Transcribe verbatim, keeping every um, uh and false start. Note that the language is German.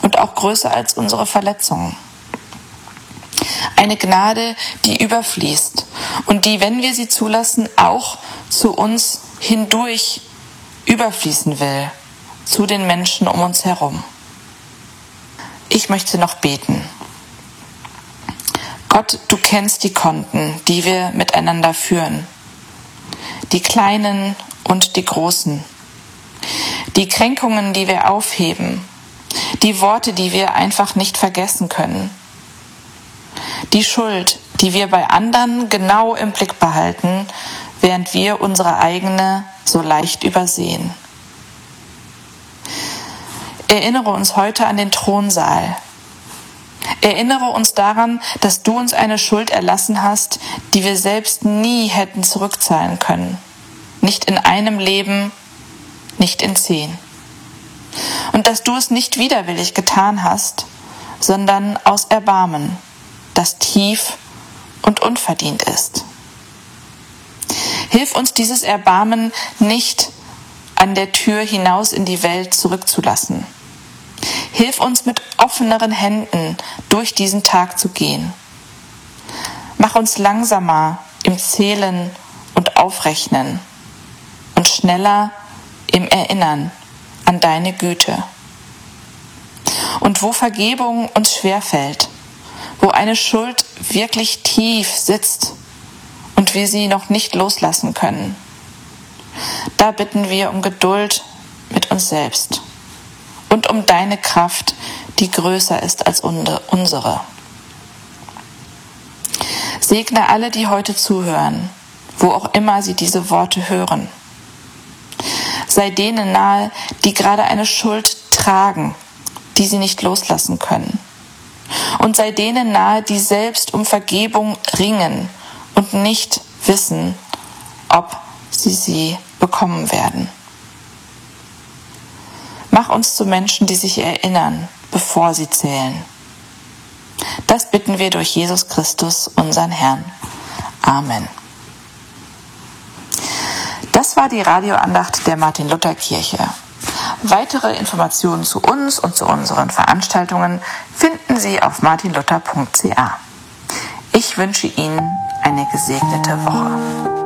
und auch größer als unsere Verletzungen. Eine Gnade, die überfließt und die, wenn wir sie zulassen, auch zu uns hindurch überfließen will, zu den Menschen um uns herum. Ich möchte noch beten. Gott, du kennst die Konten, die wir miteinander führen, die kleinen und die großen, die Kränkungen, die wir aufheben, die Worte, die wir einfach nicht vergessen können, die Schuld, die wir bei anderen genau im Blick behalten, während wir unsere eigene so leicht übersehen. Erinnere uns heute an den Thronsaal. Erinnere uns daran, dass du uns eine Schuld erlassen hast, die wir selbst nie hätten zurückzahlen können. Nicht in einem Leben, nicht in zehn. Und dass du es nicht widerwillig getan hast, sondern aus Erbarmen, das tief und unverdient ist. Hilf uns, dieses Erbarmen nicht an der Tür hinaus in die Welt zurückzulassen. Hilf uns, mit offeneren Händen durch diesen Tag zu gehen. Mach uns langsamer im Zählen und Aufrechnen und schneller im Erinnern an deine Güte. Und wo Vergebung uns schwerfällt, wo eine Schuld wirklich tief sitzt und wir sie noch nicht loslassen können, da bitten wir um Geduld mit uns selbst und um deine Kraft, die größer ist als unsere. Segne alle, die heute zuhören, wo auch immer sie diese Worte hören. Sei denen nahe, die gerade eine Schuld tragen, die sie nicht loslassen können. Und sei denen nahe, die selbst um Vergebung ringen und nicht wissen, ob sie sie bekommen werden. Mach uns zu Menschen, die sich erinnern, bevor sie zählen. Das bitten wir durch Jesus Christus, unseren Herrn. Amen. Das war die Radioandacht der Martin-Luther-Kirche. Weitere Informationen zu uns und zu unseren Veranstaltungen finden Sie auf martin luther punkt c a. Ich wünsche Ihnen eine gesegnete Woche.